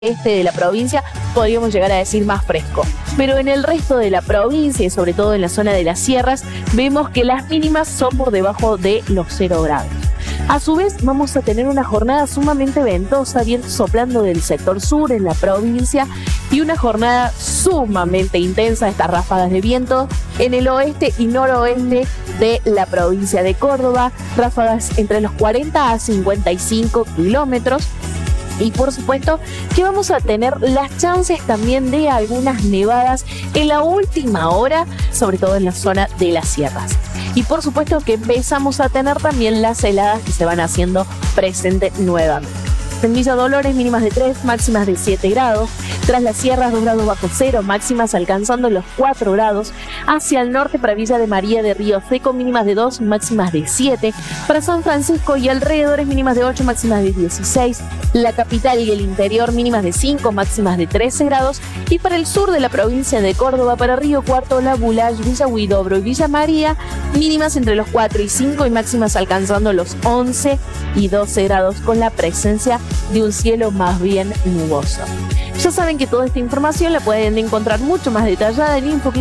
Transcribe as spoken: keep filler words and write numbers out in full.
este de la provincia podríamos llegar a decir más fresco. Pero en el resto de la provincia y sobre todo en la zona de las sierras vemos que las mínimas son por debajo de los cero grados. A su vez vamos a tener una jornada sumamente ventosa, viento soplando del sector sur en la provincia y una jornada sumamente intensa, estas ráfagas de viento en el oeste y noroeste de la provincia de Córdoba, ráfagas entre los cuarenta a cincuenta y cinco kilómetros. Y por supuesto que vamos a tener las chances también de algunas nevadas en la última hora, sobre todo en la zona de las sierras. Y por supuesto que empezamos a tener también las heladas que se van haciendo presentes nuevamente. En Villa Dolores mínimas de tres, máximas de siete grados. Tras las sierras dos grados bajo cero, máximas alcanzando los cuatro grados. Hacia el norte para Villa de María de Río Seco mínimas de dos, máximas de siete. Para San Francisco y alrededores mínimas de ocho, máximas de dieciséis. La capital y el interior mínimas de cinco, máximas de trece grados. Y para el sur de la provincia de Córdoba, para Río Cuarto, La Bulage, Villa Huidobro y Villa María, mínimas entre los cuatro y cinco y máximas alcanzando los once y doce grados con la presencia de un cielo más bien nuboso. Ya saben que toda esta información la pueden encontrar mucho más detallada en InfoClima.